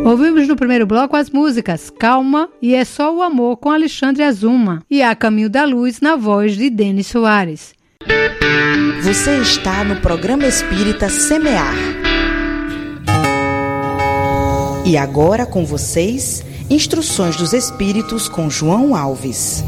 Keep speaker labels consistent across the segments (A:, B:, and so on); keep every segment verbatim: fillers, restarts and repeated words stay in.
A: Ouvimos no primeiro bloco as músicas Calma e É Só o Amor com Alexandre Azuma e A Caminho da Luz na voz de Denis Soares.
B: Você está no programa Espírita Semear. E agora com vocês, Instruções dos Espíritos com João Alves.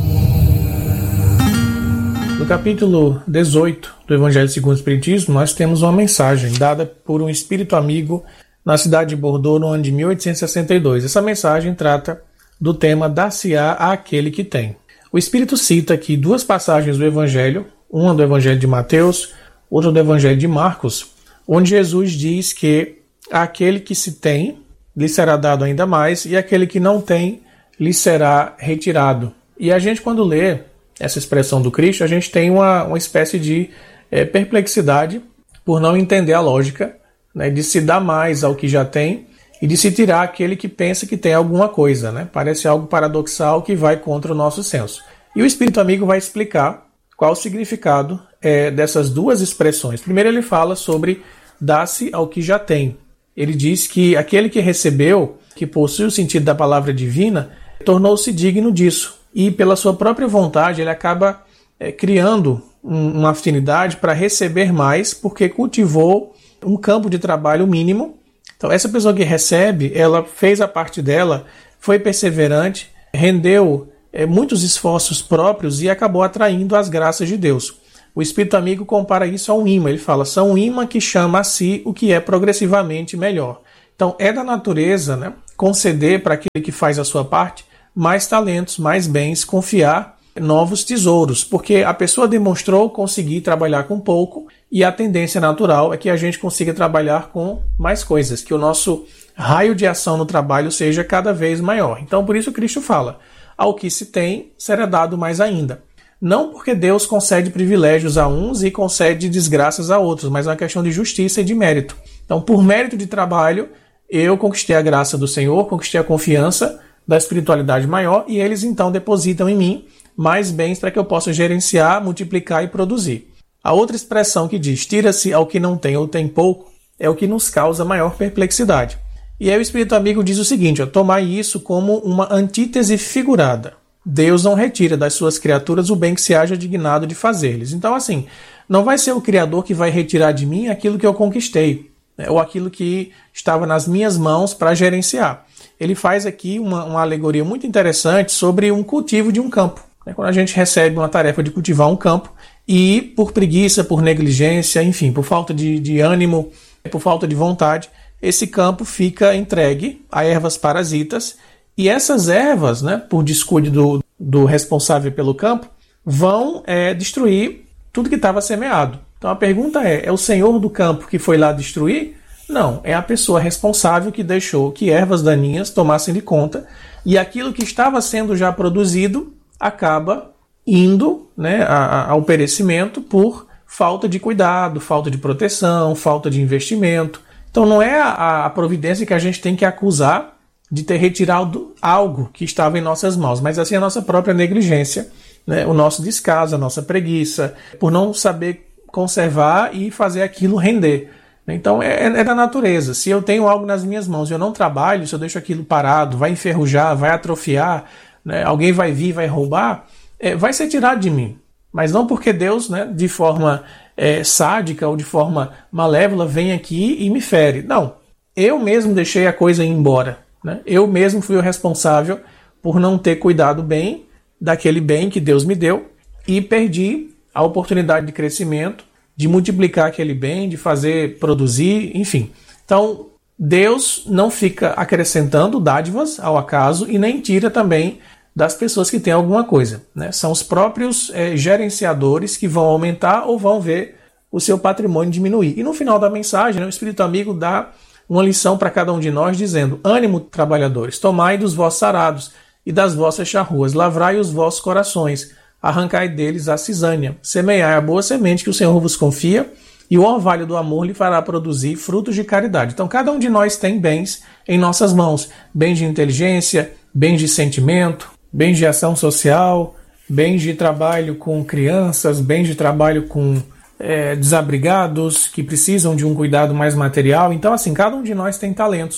C: No capítulo dezoito do Evangelho segundo o Espiritismo, nós temos uma mensagem dada por um espírito amigo na cidade de Bordeaux no ano de mil oitocentos e sessenta e dois. Essa mensagem trata do tema dar-se-á àquele que tem. O espírito cita aqui duas passagens do Evangelho, uma do Evangelho de Mateus, outra do Evangelho de Marcos, onde Jesus diz que aquele que se tem lhe será dado ainda mais e aquele que não tem lhe será retirado. E a gente, quando lê essa expressão do Cristo, a gente tem uma, uma espécie de é, perplexidade por não entender a lógica, né, de se dar mais ao que já tem e de se tirar aquele que pensa que tem alguma coisa. Né? Parece algo paradoxal que vai contra o nosso senso. E o Espírito Amigo vai explicar qual o significado é, dessas duas expressões. Primeiro ele fala sobre dar-se ao que já tem. Ele diz que aquele que recebeu, que possui o sentido da palavra divina, tornou-se digno disso. E pela sua própria vontade ele acaba é, criando um, uma afinidade para receber mais, porque cultivou um campo de trabalho mínimo. Então essa pessoa que recebe, ela fez a parte dela, foi perseverante, rendeu é, muitos esforços próprios e acabou atraindo as graças de Deus. O Espírito Amigo compara isso a um imã. Ele fala, são um imã que chama a si o que é progressivamente melhor. Então é da natureza, né, conceder para aquele que faz a sua parte mais talentos, mais bens, confiar novos tesouros, porque a pessoa demonstrou conseguir trabalhar com pouco e a tendência natural é que a gente consiga trabalhar com mais coisas, que o nosso raio de ação no trabalho seja cada vez maior. Então por isso Cristo fala, ao que se tem será dado mais ainda. Não porque Deus concede privilégios a uns e concede desgraças a outros, mas é uma questão de justiça e de mérito. Então por mérito de trabalho eu conquistei a graça do Senhor, conquistei a confiança da espiritualidade maior e eles então depositam em mim mais bens para que eu possa gerenciar, multiplicar e produzir. A outra expressão que diz tira-se ao que não tem ou tem pouco é o que nos causa maior perplexidade. E aí o Espírito Amigo diz o seguinte, ó, tomai isso como uma antítese figurada. Deus não retira das suas criaturas o bem que se haja dignado de fazer-lhes. Então assim, não vai ser o Criador que vai retirar de mim aquilo que eu conquistei, né, ou aquilo que estava nas minhas mãos para gerenciar. Ele faz aqui uma, uma alegoria muito interessante sobre um cultivo de um campo. Quando a gente recebe uma tarefa de cultivar um campo e por preguiça, por negligência, enfim, por falta de, de ânimo, por falta de vontade, esse campo fica entregue a ervas parasitas e essas ervas, né, por descuido do, do responsável pelo campo, vão é, destruir tudo que estava semeado. Então a pergunta é, é o senhor do campo que foi lá destruir? Não, é a pessoa responsável que deixou que ervas daninhas tomassem de conta e aquilo que estava sendo já produzido acaba indo, né, ao perecimento por falta de cuidado, falta de proteção, falta de investimento. Então não é a, a providência que a gente tem que acusar de ter retirado algo que estava em nossas mãos, mas assim a nossa própria negligência, né, o nosso descaso, a nossa preguiça, por não saber conservar e fazer aquilo render. Então é, é da natureza. Se eu tenho algo nas minhas mãos e eu não trabalho, se eu deixo aquilo parado, vai enferrujar, vai atrofiar, né, alguém vai vir, vai roubar, é, vai ser tirado de mim. Mas não porque Deus, né, de forma é, sádica ou de forma malévola, vem aqui e me fere. Não, eu mesmo deixei a coisa ir embora. Né? Eu mesmo fui o responsável por não ter cuidado bem daquele bem que Deus me deu e perdi a oportunidade de crescimento, de multiplicar aquele bem, de fazer, produzir, enfim. Então, Deus não fica acrescentando dádivas ao acaso e nem tira também das pessoas que têm alguma coisa. Né? São os próprios é, gerenciadores que vão aumentar ou vão ver o seu patrimônio diminuir. E no final da mensagem, né, o Espírito Amigo dá uma lição para cada um de nós, dizendo: ânimo, trabalhadores, tomai dos vossos arados e das vossas charruas, lavrai os vossos corações, arrancai deles a cisânia, semeai a boa semente que o Senhor vos confia, e o orvalho do amor lhe fará produzir frutos de caridade. Então cada um de nós tem bens em nossas mãos, bens de inteligência, bens de sentimento, bens de ação social, bens de trabalho com crianças, bens de trabalho com é, desabrigados, que precisam de um cuidado mais material. Então assim, cada um de nós tem talentos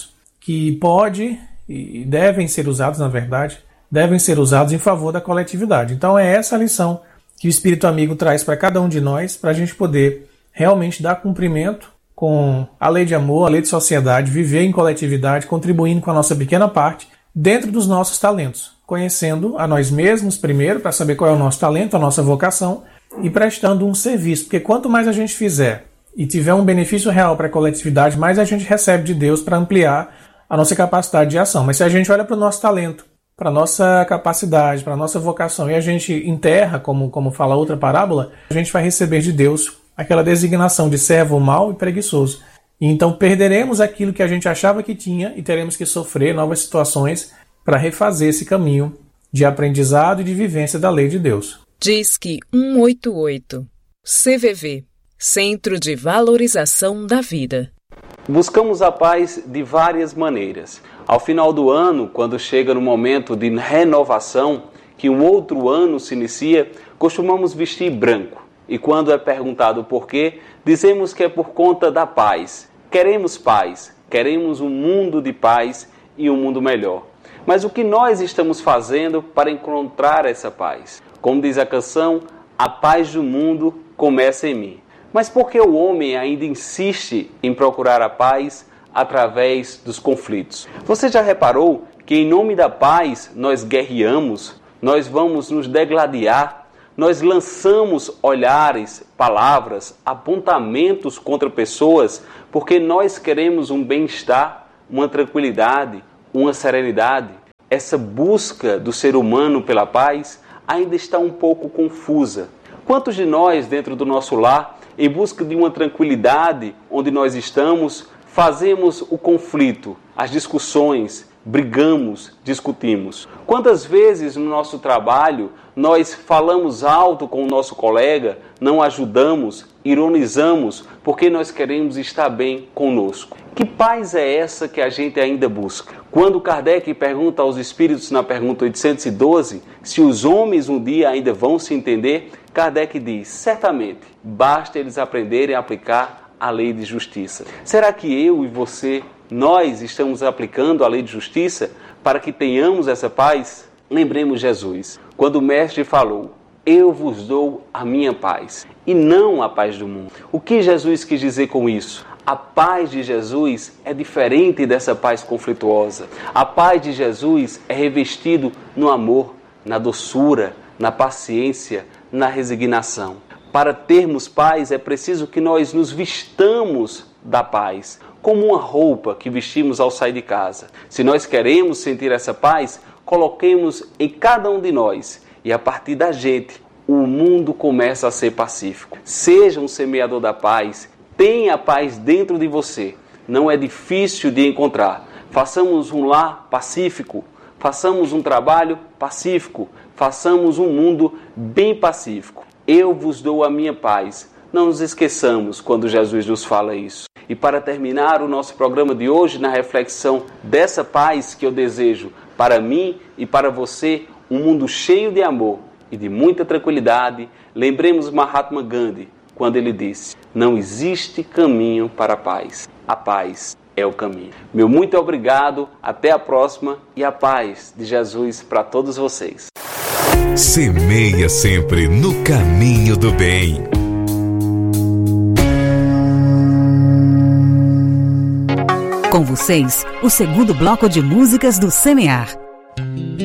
C: que pode e devem ser usados, na verdade, devem ser usados em favor da coletividade. Então é essa a lição que o Espírito Amigo traz para cada um de nós, para a gente poder realmente dar cumprimento com a lei de amor, a lei de sociedade, viver em coletividade, contribuindo com a nossa pequena parte dentro dos nossos talentos, conhecendo a nós mesmos primeiro, para saber qual é o nosso talento, a nossa vocação, e prestando um serviço, porque quanto mais a gente fizer e tiver um benefício real para a coletividade, mais a gente recebe de Deus para ampliar a nossa capacidade de ação. Mas se a gente olha para o nosso talento, para a nossa capacidade, para a nossa vocação, e a gente enterra, como, como fala outra parábola, a gente vai receber de Deus aquela designação de servo mau e preguiçoso. E então perderemos aquilo que a gente achava que tinha e teremos que sofrer novas situações para refazer esse caminho de aprendizado e de vivência da lei de Deus.
D: Disque cento e oitenta e oito, C V V, Centro de Valorização da Vida.
E: Buscamos a paz de várias maneiras. Ao final do ano, quando chega no momento de renovação, que um outro ano se inicia, costumamos vestir branco. E quando é perguntado o porquê, dizemos que é por conta da paz. Queremos paz, queremos um mundo de paz e um mundo melhor. Mas o que nós estamos fazendo para encontrar essa paz? Como diz a canção, a paz do mundo começa em mim. Mas por que o homem ainda insiste em procurar a paz através dos conflitos? Você já reparou que em nome da paz nós guerreamos, nós vamos nos degladiar, nós lançamos olhares, palavras, apontamentos contra pessoas porque nós queremos um bem-estar, uma tranquilidade, uma serenidade? Essa busca do ser humano pela paz ainda está um pouco confusa. Quantos de nós, dentro do nosso lar, em busca de uma tranquilidade onde nós estamos, fazemos o conflito, as discussões, brigamos, discutimos? Quantas vezes no nosso trabalho nós falamos alto com o nosso colega, não ajudamos, ironizamos, porque nós queremos estar bem conosco? Que paz é essa que a gente ainda busca? Quando Kardec pergunta aos espíritos na pergunta oitocentos e doze se os homens um dia ainda vão se entender, Kardec diz, certamente, basta eles aprenderem a aplicar a lei de justiça. Será que eu e você, nós estamos aplicando a lei de justiça para que tenhamos essa paz? Lembremos Jesus, quando o Mestre falou, eu vos dou a minha paz, e não a paz do mundo. O que Jesus quis dizer com isso? A paz de Jesus é diferente dessa paz conflituosa. A paz de Jesus é revestido no amor, na doçura, na paciência, na resignação. Para termos paz é preciso que nós nos vistamos da paz, como uma roupa que vestimos ao sair de casa. Se nós queremos sentir essa paz, coloquemos em cada um de nós e a partir da gente, o mundo começa a ser pacífico. Seja um semeador da paz, tenha a paz dentro de você. Não é difícil de encontrar. Façamos um lar pacífico, façamos um trabalho pacífico, façamos um mundo bem pacífico. Eu vos dou a minha paz. Não nos esqueçamos quando Jesus nos fala isso. E para terminar o nosso programa de hoje, na reflexão dessa paz que eu desejo para mim e para você, um mundo cheio de amor e de muita tranquilidade, lembremos Mahatma Gandhi, quando ele disse, não existe caminho para a paz, a paz é o caminho. Meu muito obrigado, até a próxima e a paz de Jesus para todos vocês.
F: Semeia sempre no caminho do bem.
G: Com vocês, o segundo bloco de músicas do Semear.